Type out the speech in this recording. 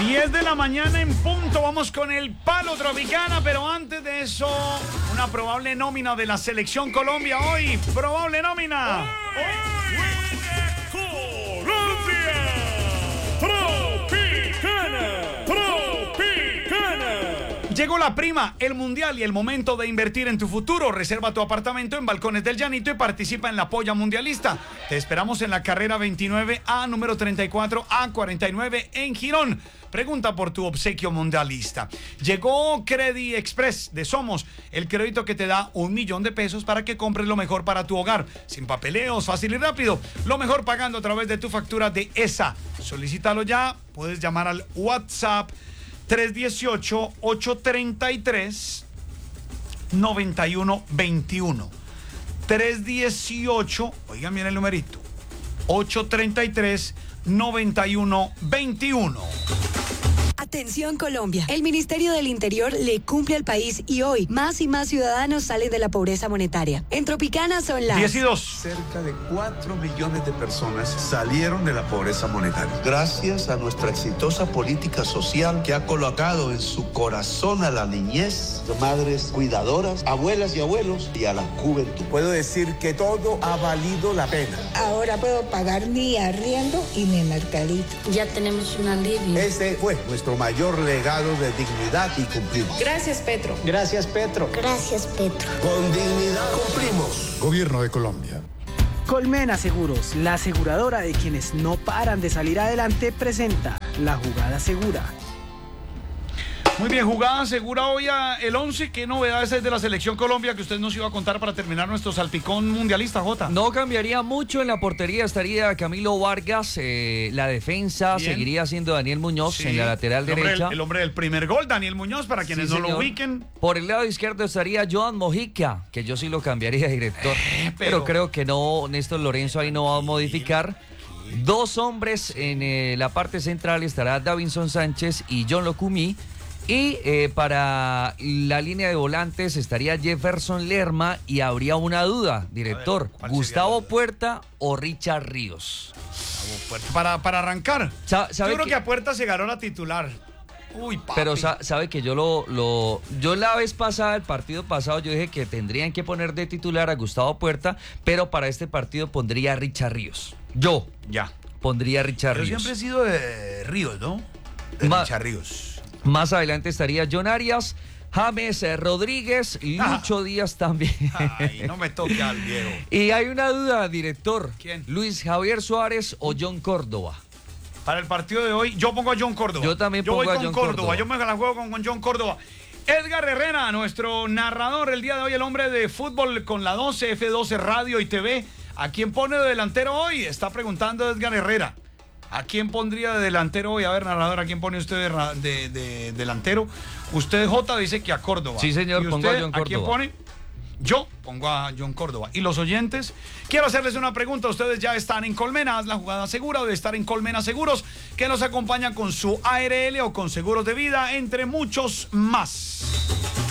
10 de la mañana en punto, vamos con el Palo Tropicana, pero antes de eso, una probable nómina de la Selección Colombia hoy. Probable nómina. Llegó la prima, el mundial y el momento de invertir en tu futuro. Reserva tu apartamento en Balcones del Llanito y participa en la polla mundialista. Te esperamos en la carrera 29A, número 34A49 en Girón. Pregunta por tu obsequio mundialista. Llegó Credit Express de Somos, el crédito que te da 1 millón de pesos para que compres lo mejor para tu hogar. Sin papeleos, fácil y rápido. Lo mejor pagando a través de tu factura de ESA. Solicítalo ya. Puedes llamar al WhatsApp 318-833-9121. 318, oigan bien el numerito, 833-9121. Atención Colombia, el Ministerio del Interior le cumple al país y hoy más y más ciudadanos salen de la pobreza monetaria. En Tropicana son las 10 y 2. Cerca de 4 millones de personas salieron de la pobreza monetaria. Gracias a nuestra exitosa política social que ha colocado en su corazón a la niñez, madres cuidadoras, abuelas y abuelos y a la juventud. Puedo decir que todo ha valido la pena. Ahora puedo pagar mi arriendo y mi mercadito. Ya tenemos un alivio. Ese fue nuestro mayor legado de dignidad y cumplimos. Gracias, Petro. Gracias, Petro. Gracias, Petro. Con dignidad cumplimos. Gobierno de Colombia. Colmena Seguros, la aseguradora de quienes no paran de salir adelante, presenta La Jugada Segura. Muy bien, jugada segura hoy el 11. ¿Qué novedades hay de la Selección Colombia que usted nos iba a contar para terminar nuestro salpicón mundialista, Jota? No cambiaría mucho. En la portería estaría Camilo Vargas. La defensa Bien. seguiría siendo Daniel Muñoz, Sí. en la lateral derecha. El hombre del primer gol, Daniel Muñoz, para quienes Sí, no lo señor. ubiquen. Por el lado izquierdo estaría Joan Mojica, que yo sí lo cambiaría, director. Pero creo que no, Néstor Lorenzo ahí no va a modificar. Dos hombres en la parte central estará Davinson Sánchez y John Locumí. Y para la línea de volantes estaría Jefferson Lerma y habría una duda, director, ¿cuál Gustavo sería la duda? Puerta o Richard Ríos. Para arrancar. ¿Sabe Yo creo que- que a Puerta se ganó la titular. Uy, papi. Pero sabe que yo yo la vez pasada, el partido pasado, yo dije que tendrían que poner de titular a Gustavo Puerta, pero para este partido pondría a Richard Ríos. Yo Ya. pondría a Richard Yo Ríos. siempre he sido de Ríos, ¿no? De Richard Ríos. Más adelante estaría John Arias, James Rodríguez y Lucho Díaz también. Ay, no me toque al viejo. Y hay una duda, director. ¿Quién? Luis Javier Suárez o John Córdoba. Para el partido de hoy, yo pongo a John Córdoba. Yo también voy pongo a con John Córdoba. Córdoba. Yo me la juego con John Córdoba. Edgar Herrera, nuestro narrador el día de hoy, el hombre de fútbol con la 12, F12 Radio y TV. ¿A quién pone de delantero hoy? Está preguntando Edgar Herrera. ¿A quién pondría de delantero hoy? A ver, narrador, ¿a quién pone usted de delantero? Usted, J, dice que a Córdoba. Sí, señor, ¿Y pongo usted, a John ¿a quién Córdoba? pone? Yo pongo a John Córdoba. ¿Y los oyentes? Quiero hacerles una pregunta. Ustedes ya están en Colmena, haz la jugada segura o de estar en Colmena Seguros, que nos acompañan con su ARL o con seguros de vida, entre muchos más.